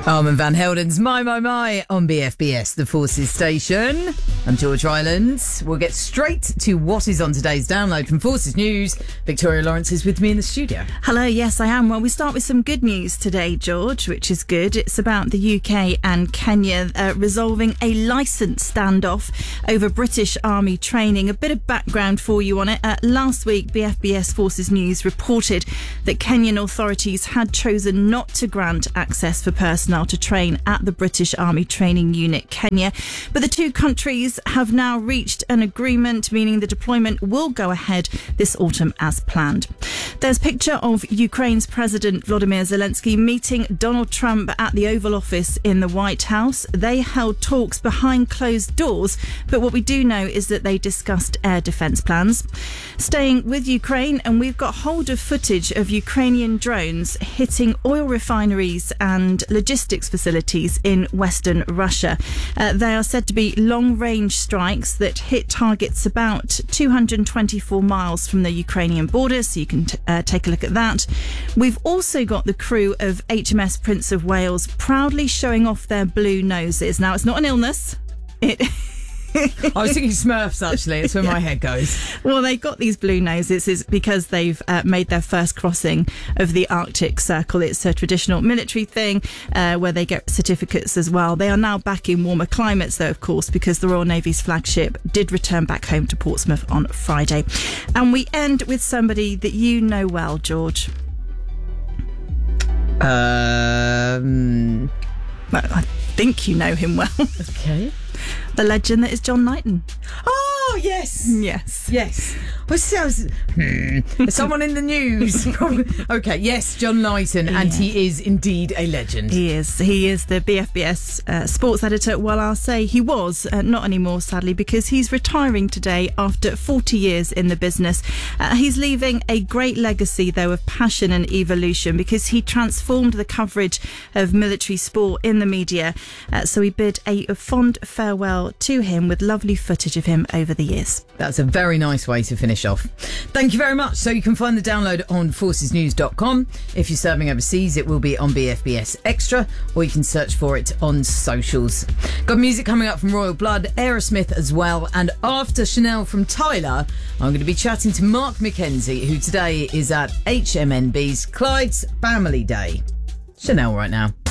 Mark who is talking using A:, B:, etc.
A: Armand Van Helden's My on BFBS, the Forces station. I'm George Rylands. We'll get straight to what is on today's download from Forces News. Victoria Lawrence is with me in the studio.
B: Hello, yes I am. Well, we start with some good news today, George, which is good. It's about the UK and Kenya resolving a licence standoff over British Army training. A bit of background for you on it. Last week, BFBS Forces News reported that Kenyan authorities had chosen not to grant access for personnel to train at the British Army Training Unit Kenya. But the two countries have now reached an agreement, meaning the deployment will go ahead this autumn as planned. There's a picture of Ukraine's President Volodymyr Zelensky meeting Donald Trump at the Oval Office in the White House. They held talks behind closed doors, but what we do know is that they discussed air defence plans. Staying with Ukraine, and we've got hold of footage of Ukrainian drones hitting oil refineries and logistics facilities in western Russia. They are said to be long-range strikes that hit targets about 224 miles from the Ukrainian border, so you can take a look at that. We've also got the crew of HMS Prince of Wales proudly showing off their blue noses. Now, it's not an illness.
A: I was thinking Smurfs, actually. It's where my head goes.
B: Well, they got these blue noses is because they've made their first crossing of the Arctic Circle. It's a traditional military thing where they get certificates as well. They are now back in warmer climates, though, of course, because the Royal Navy's flagship did return back home to Portsmouth on Friday. And we end with somebody that you know well, George. I think you know him well.
A: Okay.
B: The legend that is John Knighton.
A: Oh, yes.
B: Yes.
A: Someone in the news. Okay, yes, John Knighton, and he is indeed a legend.
B: He is the BFBS sports editor. Well, I'll say he was, not anymore, sadly, because he's retiring today after 40 years in the business. He's leaving a great legacy, though, of passion and evolution, because he transformed the coverage of military sport in the media. So we bid a fond farewell to him with lovely footage of him over the years.
A: That's a very nice way to finish off. Thank you very much. So you can find the download on forcesnews.com. If you're serving overseas, it will be on BFBS Extra, or you can search for it on socials. Got music coming up from Royal Blood, Aerosmith as well, and after Chanel from Tyler, I'm going to be chatting to Mark McKenzie, who today is at HMNB's Clyde's Family Day. Chanel right now.